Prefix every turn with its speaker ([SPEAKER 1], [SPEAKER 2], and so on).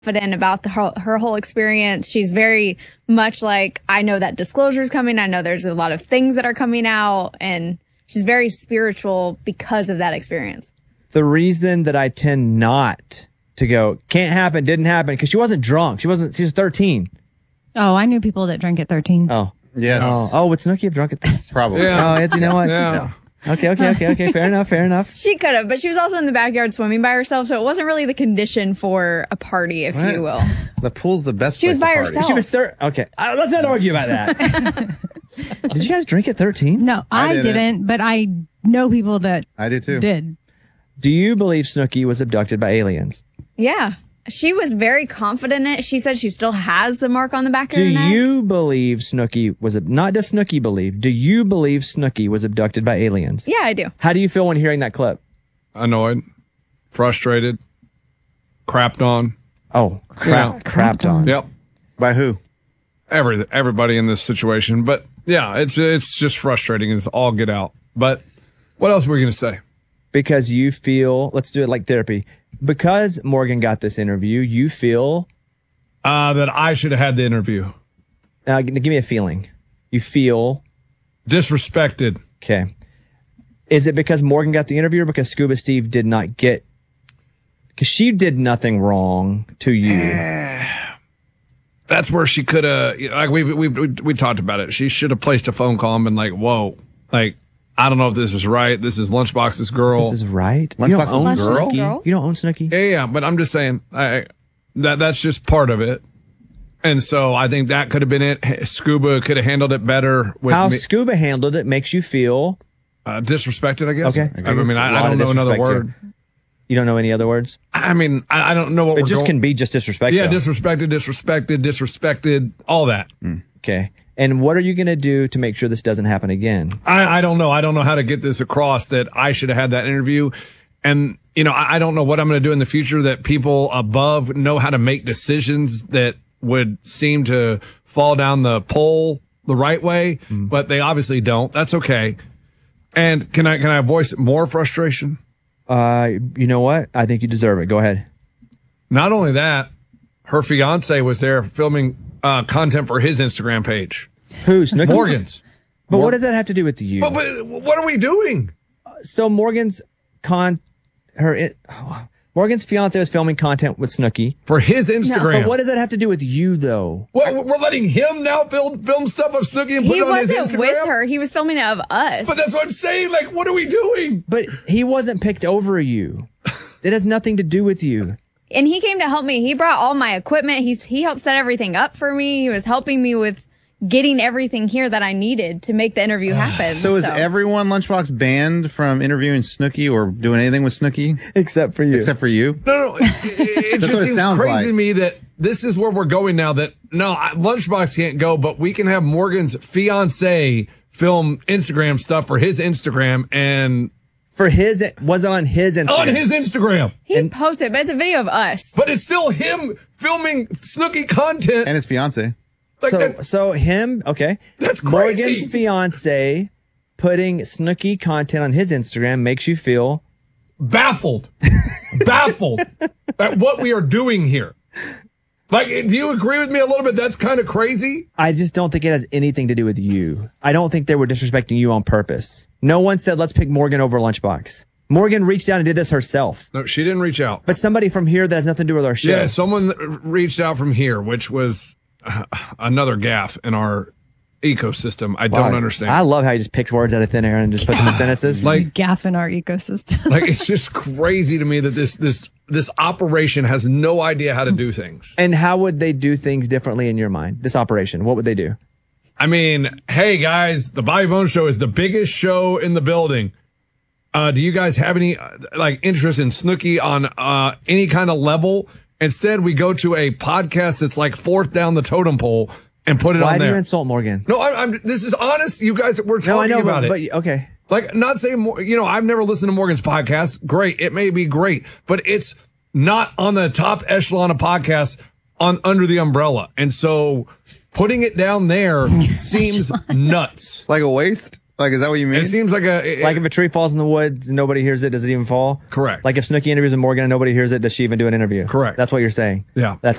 [SPEAKER 1] confident about her whole experience. She's very much like, I know that disclosure is coming. I know there's a lot of things that are coming out, and she's very spiritual because of that experience.
[SPEAKER 2] The reason that I tend not to go, can't happen, didn't happen, because she wasn't drunk. She was 13.
[SPEAKER 3] Oh, I knew people that drank at 13.
[SPEAKER 2] Oh.
[SPEAKER 4] Yes.
[SPEAKER 2] Oh, would Snooki have drunk it?
[SPEAKER 4] Probably.
[SPEAKER 2] Yeah. Oh, you know what?
[SPEAKER 5] Yeah.
[SPEAKER 2] Okay. Fair enough.
[SPEAKER 1] She could have, but she was also in the backyard swimming by herself, so it wasn't really the condition for a party, if you will.
[SPEAKER 4] The pool's the best
[SPEAKER 1] She was
[SPEAKER 4] place
[SPEAKER 1] by
[SPEAKER 4] to party.
[SPEAKER 1] herself.
[SPEAKER 2] She was okay. Let's not argue about that. Did you guys drink at 13?
[SPEAKER 3] No, I didn't, but I know people that
[SPEAKER 4] I did too.
[SPEAKER 3] did.
[SPEAKER 2] Do you believe Snooki was abducted by aliens?
[SPEAKER 1] Yeah. She was very confident in it. She said she still has the mark on the back of
[SPEAKER 2] Do
[SPEAKER 1] her neck.
[SPEAKER 2] you believe Snooki was, not does Snooki believe, do you believe Snooki was abducted by aliens?
[SPEAKER 1] Yeah, I do.
[SPEAKER 2] How do you feel when hearing that clip?
[SPEAKER 5] Annoyed, frustrated, crapped on.
[SPEAKER 2] Oh, crapped on.
[SPEAKER 5] Yep.
[SPEAKER 4] By who?
[SPEAKER 5] Everybody in this situation. But yeah, it's just frustrating. It's all get out. But what else were we going to say?
[SPEAKER 2] Because you feel, let's do it like therapy. Because Morgan got this interview, you feel
[SPEAKER 5] that I should have had the interview.
[SPEAKER 2] give me a feeling. You feel
[SPEAKER 5] disrespected.
[SPEAKER 2] Okay. Is it because Morgan got the interview or because Scuba Steve did not get, because she did nothing wrong to you?
[SPEAKER 5] That's where she could have, like we talked about it. She should have placed a phone call and been like, whoa, like, I don't know if this is right. This is Lunchbox's girl.
[SPEAKER 2] This is right.
[SPEAKER 4] Lunchbox's girl?
[SPEAKER 2] You don't own Snooki?
[SPEAKER 5] Yeah, but I'm just saying that's just part of it. And so I think that could have been it. Scuba could have handled it better.
[SPEAKER 2] How Scuba handled it makes you feel
[SPEAKER 5] disrespected, I guess.
[SPEAKER 2] Okay.
[SPEAKER 5] I mean, I don't know another word.
[SPEAKER 2] You don't know any other words?
[SPEAKER 5] I mean, I don't know what
[SPEAKER 2] it just can be just disrespect.
[SPEAKER 5] Yeah, disrespected, all that.
[SPEAKER 2] Okay. And what are you going to do to make sure this doesn't happen again?
[SPEAKER 5] I don't know. I don't know how to get this across that I should have had that interview. And, I don't know what I'm going to do in the future that people above know how to make decisions that would seem to fall down the pole the right way, but they obviously don't. That's okay. And can I voice more frustration?
[SPEAKER 2] You know what? I think you deserve it. Go ahead.
[SPEAKER 5] Not only that, her fiance was there filming content for his Instagram page.
[SPEAKER 2] Who's?
[SPEAKER 5] Morgan's.
[SPEAKER 2] But what does that have to do with you?
[SPEAKER 5] But what are we doing?
[SPEAKER 2] So Morgan's Morgan's fiance was filming content with Snooki
[SPEAKER 5] for his Instagram.
[SPEAKER 2] No, but what does that have to do with you, though?
[SPEAKER 5] Well, we're letting him now film stuff of Snooki and put it on his Instagram.
[SPEAKER 1] He wasn't with her. He was filming it of us.
[SPEAKER 5] But that's what I'm saying. Like, what are we doing?
[SPEAKER 2] But he wasn't picked over you. It has nothing to do with you.
[SPEAKER 1] And he came to help me. He brought all my equipment. He helped set everything up for me. He was helping me with getting everything here that I needed to make the interview happen.
[SPEAKER 4] So is everyone Lunchbox banned from interviewing Snooki or doing anything with Snooki?
[SPEAKER 2] Except for you.
[SPEAKER 4] Except for you?
[SPEAKER 5] No. It
[SPEAKER 4] That's
[SPEAKER 5] just
[SPEAKER 4] what it
[SPEAKER 5] seems
[SPEAKER 4] sounds
[SPEAKER 5] crazy
[SPEAKER 4] like.
[SPEAKER 5] to me that this is where we're going now. That Lunchbox can't go, but we can have Morgan's fiance film Instagram stuff for his Instagram and
[SPEAKER 2] for his, was it on his Instagram?
[SPEAKER 5] On his Instagram.
[SPEAKER 1] He posted, but it's a video of us.
[SPEAKER 5] But it's still him filming Snooki content.
[SPEAKER 4] And his fiance.
[SPEAKER 2] So him, okay.
[SPEAKER 5] That's crazy.
[SPEAKER 2] Morgan's fiance putting Snooki content on his Instagram makes you feel
[SPEAKER 5] baffled at what we are doing here. Like, do you agree with me a little bit? That's kind of crazy.
[SPEAKER 2] I just don't think it has anything to do with you. I don't think they were disrespecting you on purpose. No one said, let's pick Morgan over Lunchbox. Morgan reached out and did this herself.
[SPEAKER 5] No, she didn't reach out.
[SPEAKER 2] But somebody from here that has nothing to do with our show.
[SPEAKER 5] Yeah, someone reached out from here, which was another gaffe in our ecosystem. I don't understand.
[SPEAKER 2] I love how he just picks words out of thin air and just puts them in sentences.
[SPEAKER 3] Like gaff in our ecosystem.
[SPEAKER 5] Like, it's just crazy to me that this operation has no idea how to do things.
[SPEAKER 2] And how would they do things differently in your mind? This operation, what would they do?
[SPEAKER 5] I mean, hey guys, the Bobby Bones Show is the biggest show in the building. Do you guys have any interest in Snooki on any kind of level? Instead, we go to a podcast that's like fourth down the totem pole and put it on there.
[SPEAKER 2] Why do you insult Morgan?
[SPEAKER 5] No, this is honest. You guys, we're talking about it.
[SPEAKER 2] But okay.
[SPEAKER 5] Like, not saying more, I've never listened to Morgan's podcast. Great. It may be great, but it's not on the top echelon of podcasts under the umbrella. And so putting it down there seems nuts.
[SPEAKER 4] Like a waste? Like, is that what you mean?
[SPEAKER 5] It seems like
[SPEAKER 2] Like if a tree falls in the woods and nobody hears it, does it even fall?
[SPEAKER 5] Correct.
[SPEAKER 2] Like if Snooki interviews with Morgan and nobody hears it, does she even do an interview?
[SPEAKER 5] Correct.
[SPEAKER 2] That's what you're saying.
[SPEAKER 5] Yeah.
[SPEAKER 2] That's